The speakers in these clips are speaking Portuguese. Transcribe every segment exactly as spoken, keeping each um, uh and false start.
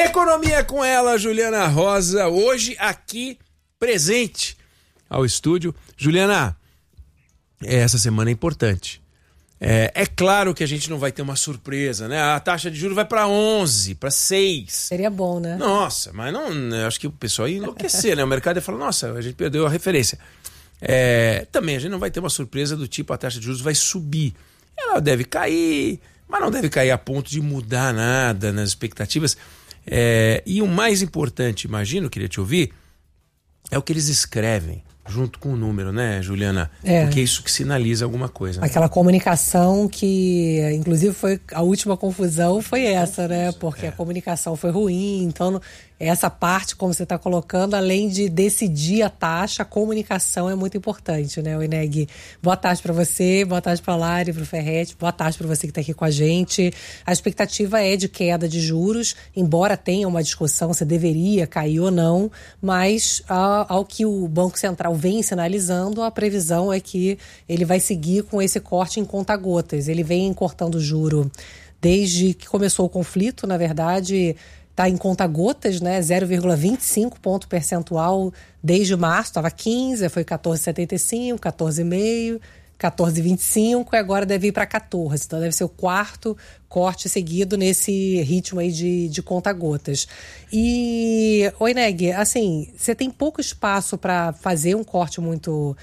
Economia com ela, Juliana Rosa, hoje aqui presente ao estúdio. Juliana, essa semana é importante. É, é claro que a gente não vai ter uma surpresa, né? A taxa de juros vai para onze, para seis. Seria bom, né? Nossa, mas não, eu acho que o pessoal ia enlouquecer, né? O mercado ia falar, nossa, a gente perdeu a referência. É, também a gente não vai ter uma surpresa do tipo a taxa de juros vai subir. Ela deve cair, mas não deve cair a ponto de mudar nada nas expectativas. É, e o mais importante, imagino, queria te ouvir, é o que eles escrevem junto com o número, né, Juliana? É. Porque é isso que sinaliza alguma coisa. Né? Aquela comunicação que, inclusive, foi a última confusão foi essa, né? Porque é. a comunicação foi ruim, então essa parte, como você está colocando, além de decidir a taxa, a comunicação é muito importante, né, Oineg? Boa tarde para você, boa tarde para a Lari, para o Ferretti, boa tarde para você que está aqui com a gente. A expectativa é de queda de juros, embora tenha uma discussão se deveria cair ou não, mas ao, ao que o Banco Central vem sinalizando, a previsão é que ele vai seguir com esse corte em conta-gotas. Ele vem cortando o juro desde que começou o conflito, na verdade, está em conta-gotas, né? zero vírgula vinte e cinco ponto percentual desde março, estava quinze, foi quatorze vírgula setenta e cinco, quatorze vírgula cinco, quatorze vírgula vinte e cinco e agora deve ir para quatorze. Então deve ser o quarto corte seguido nesse ritmo aí de, de conta-gotas. E, Oineg, assim, você tem pouco espaço para fazer um corte muito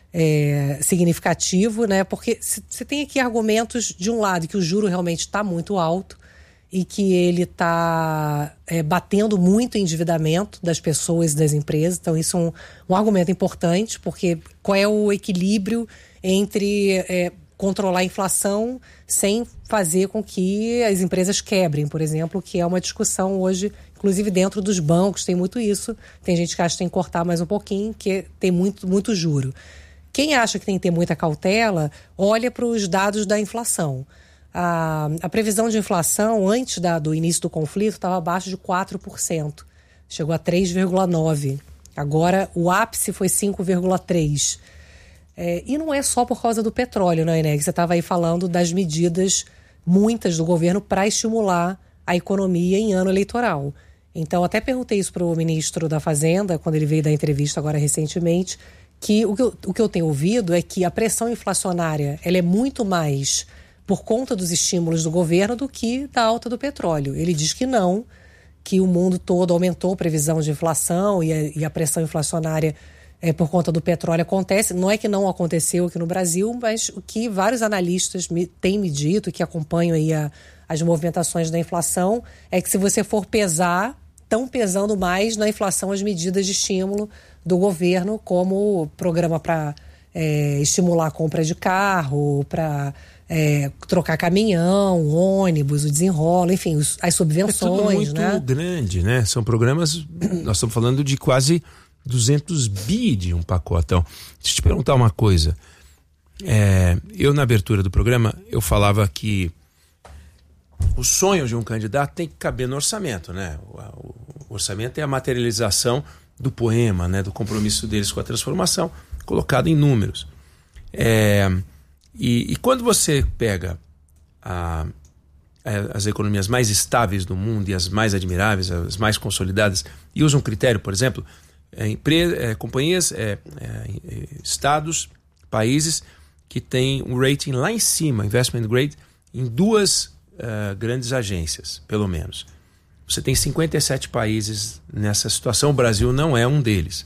é, significativo, né? Porque você tem aqui argumentos, de um lado, que o juro realmente está muito alto e que ele está é, batendo muito o endividamento das pessoas e das empresas. Então isso é um, um argumento importante, porque qual é o equilíbrio entre é, controlar a inflação sem fazer com que as empresas quebrem, por exemplo, que é uma discussão hoje, inclusive dentro dos bancos, tem muito isso. Tem gente que acha que tem que cortar mais um pouquinho, que tem muito, muito juro. Quem acha que tem que ter muita cautela, olha para os dados da inflação. A, a previsão de inflação antes da, do início do conflito estava abaixo de quatro por cento. Chegou a três vírgula nove por cento. Agora o ápice foi cinco vírgula três por cento. É, e não é só por causa do petróleo, né, Inês? Você estava aí falando das medidas, muitas do governo, para estimular a economia em ano eleitoral. Então, até perguntei isso para o ministro da Fazenda, quando ele veio dar entrevista agora recentemente, que o que eu, o que eu tenho ouvido é que a pressão inflacionária ela é muito mais por conta dos estímulos do governo do que da alta do petróleo. Ele diz que não, que o mundo todo aumentou a previsão de inflação e a, e a pressão inflacionária é, por conta do petróleo acontece. Não é que não aconteceu aqui no Brasil, mas o que vários analistas me, têm me dito, que acompanham aí a, as movimentações da inflação, é que se você for pesar, estão pesando mais na inflação as medidas de estímulo do governo, como o programa para é, estimular a compra de carro, para É, trocar caminhão, ônibus, o desenrolo, enfim, os, as subvenções, é tudo muito né? grande, né? São programas, nós estamos falando de quase duzentos bi de um pacotão. Deixa eu te perguntar uma coisa. É, eu, na abertura do programa, eu falava que o sonho de um candidato tem que caber no orçamento, né? O, o orçamento é a materialização do poema, né? Do compromisso deles com a transformação, colocado em números. É... E, e quando você pega a, a, as economias mais estáveis do mundo e as mais admiráveis, as mais consolidadas, e usa um critério, por exemplo, é, empre, é, companhias, é, é, estados, países que têm um rating lá em cima, investment grade, em duas uh, grandes agências, pelo menos. Você tem cinquenta e sete países nessa situação, o Brasil não é um deles.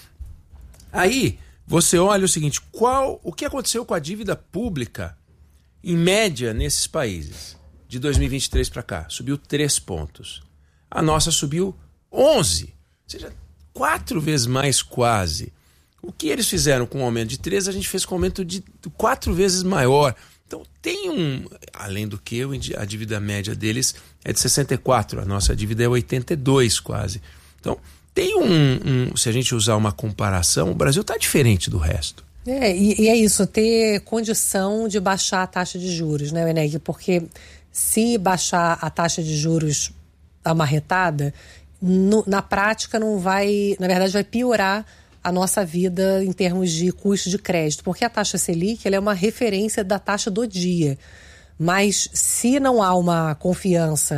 Aí você olha o seguinte, qual, o que aconteceu com a dívida pública, em média, nesses países, de dois mil e vinte e três para cá? Subiu três pontos. A nossa subiu onze, ou seja, quatro vezes mais quase. O que eles fizeram com um aumento de três, a gente fez com um aumento de quatro vezes maior. Então tem um, além do que a dívida média deles é de sessenta e quatro, a nossa dívida é oitenta e dois quase. Então tem um, um, se a gente usar uma comparação, o Brasil está diferente do resto. É, e, e é isso, ter condição de baixar a taxa de juros, né, Oineg? Porque se baixar a taxa de juros amarretada, no, na prática não vai, na verdade vai piorar a nossa vida em termos de custo de crédito, porque a taxa Selic ela é uma referência da taxa do dia. Mas se não há uma confiança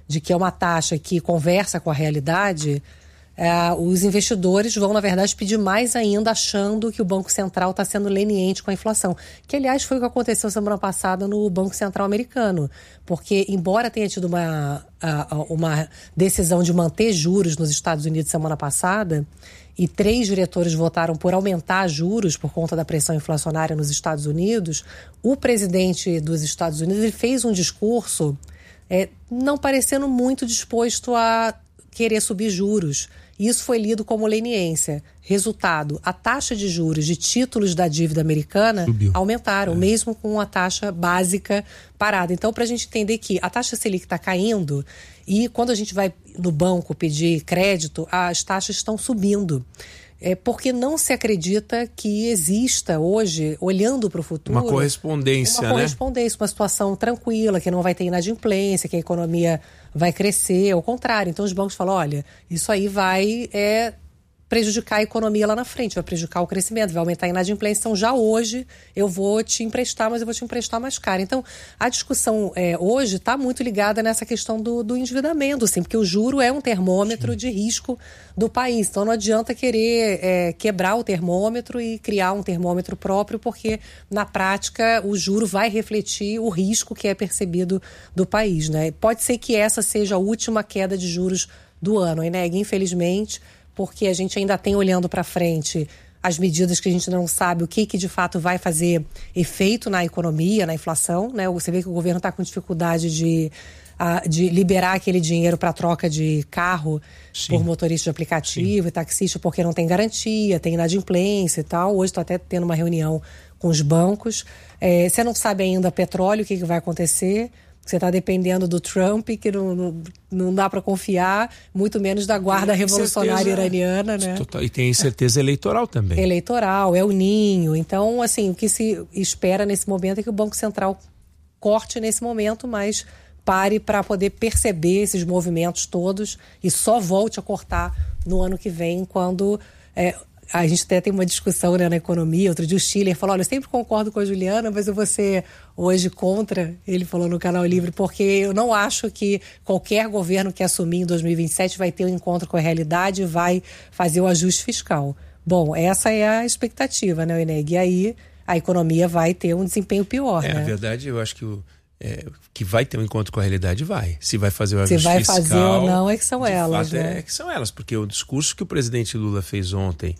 de que é uma taxa que conversa com a realidade, é, os investidores vão, na verdade, pedir mais ainda, achando que o Banco Central está sendo leniente com a inflação. Que, aliás, foi o que aconteceu semana passada no Banco Central americano. Porque, embora tenha tido uma, uma decisão de manter juros nos Estados Unidos semana passada, e três diretores votaram por aumentar juros por conta da pressão inflacionária nos Estados Unidos, o presidente dos Estados Unidos ele fez um discurso é, não parecendo muito disposto a querer subir juros. Isso foi lido como leniência. Resultado, a taxa de juros de títulos da dívida americana Subiu. aumentaram, é. mesmo com a taxa básica parada. Então, para a gente entender que a taxa Selic está caindo e quando a gente vai no banco pedir crédito, as taxas estão subindo. É porque não se acredita que exista hoje, olhando para o futuro... Uma correspondência, uma né? Uma correspondência, uma situação tranquila, que não vai ter inadimplência, que a economia vai crescer, ao contrário. Então os bancos falam, olha, isso aí vai é, prejudicar a economia lá na frente, vai prejudicar o crescimento, vai aumentar a inadimplência. Então já hoje eu vou te emprestar, mas eu vou te emprestar mais caro. Então a discussão é, hoje está muito ligada nessa questão do, do endividamento, assim, porque o juro é um termômetro Sim. de risco do país. Então não adianta querer é, quebrar o termômetro e criar um termômetro próprio, porque na prática o juro vai refletir o risco que é percebido do país, né? Pode ser que essa seja a última queda de juros do ano, né? Infelizmente, porque a gente ainda tem olhando para frente as medidas que a gente não sabe o que, que de fato vai fazer efeito na economia, na inflação, né? Você vê que o governo está com dificuldade de, uh, de liberar aquele dinheiro para troca de carro Sim. por motorista de aplicativo Sim. e taxista, porque não tem garantia, tem inadimplência e tal. Hoje estou até tendo uma reunião com os bancos. É, você não sabe ainda petróleo, o que, que vai acontecer. Você está dependendo do Trump, que não, não, não dá para confiar, muito menos da guarda revolucionária iraniana, né? Total, e tem incerteza eleitoral também. Eleitoral, é o ninho. Então, assim, o que se espera nesse momento é que o Banco Central corte nesse momento, mas pare para poder perceber esses movimentos todos e só volte a cortar no ano que vem, quando... É, a gente até tem uma discussão, né, na economia. Outro dia o Schiller falou, olha, eu sempre concordo com a Juliana, mas eu vou ser hoje contra, ele falou no Canal Livre, porque eu não acho que qualquer governo que assumir em dois mil e vinte e sete vai ter um encontro com a realidade e vai fazer o ajuste fiscal. Bom, essa é a expectativa, né, Eneg? E aí a economia vai ter um desempenho pior, é, né? Na verdade, eu acho que o É, que vai ter um encontro com a realidade, vai. Se vai fazer o ajuste fiscal... Se vai fiscal, fazer ou não, é que são elas, fato, né? É que são elas, porque o discurso que o presidente Lula fez ontem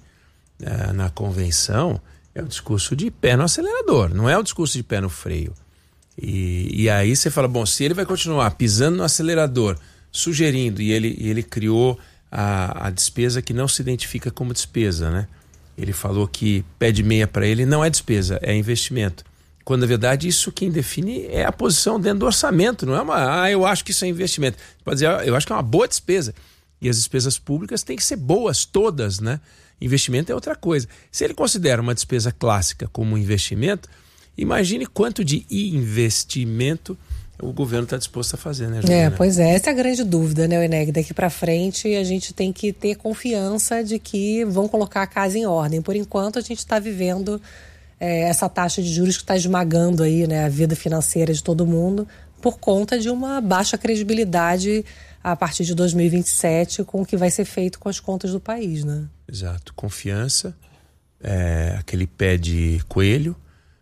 é, na convenção é um discurso de pé no acelerador, não é um discurso de pé no freio. E, e aí você fala, bom, se ele vai continuar pisando no acelerador, sugerindo, e ele, e ele criou a, a despesa que não se identifica como despesa, né? Ele falou que pé de meia para ele não é despesa, é investimento. Quando, na verdade, isso quem define é a posição dentro do orçamento, não é uma, ah, eu acho que isso é investimento. Você pode dizer, ah, eu acho que é uma boa despesa. E as despesas públicas têm que ser boas, todas, né? Investimento é outra coisa. Se ele considera uma despesa clássica como um investimento, imagine quanto de investimento o governo está disposto a fazer, né, Juliana? É, pois é, essa é a grande dúvida, né, Eneg? Daqui para frente a gente tem que ter confiança de que vão colocar a casa em ordem. Por enquanto a gente está vivendo é, essa taxa de juros que está esmagando aí, né, a vida financeira de todo mundo por conta de uma baixa credibilidade a partir de dois mil e vinte e sete com o que vai ser feito com as contas do país, né? Exato, confiança, é, aquele pé de coelho,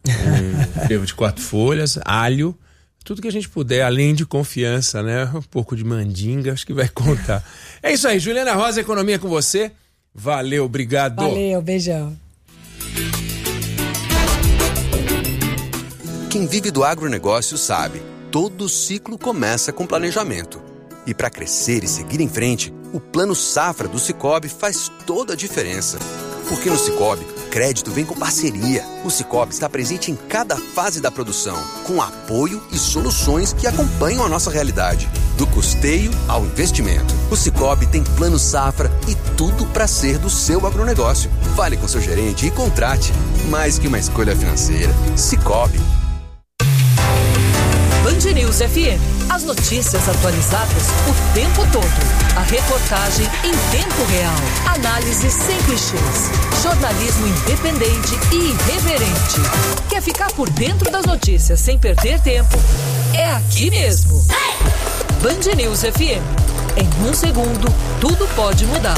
um frevo de quatro folhas, alho, tudo que a gente puder, além de confiança, né? Um pouco de mandinga, acho que vai contar. É isso aí, Juliana Rosa, Economia com você. Valeu, obrigado. Valeu, beijão. Quem vive do agronegócio sabe, todo ciclo começa com planejamento. E para crescer e seguir em frente, o Plano Safra do Sicoob faz toda a diferença. Porque no Sicoob, crédito vem com parceria. O Sicoob está presente em cada fase da produção, com apoio e soluções que acompanham a nossa realidade. Do custeio ao investimento. O Sicoob tem Plano Safra e tudo para ser do seu agronegócio. Fale com seu gerente e contrate. Mais que uma escolha financeira. Sicoob. Band News F M. As notícias atualizadas o tempo todo. A reportagem em tempo real. Análise sem clichês. Jornalismo independente e irreverente. Quer ficar por dentro das notícias sem perder tempo? É aqui mesmo. Band News F M. Em um segundo, tudo pode mudar.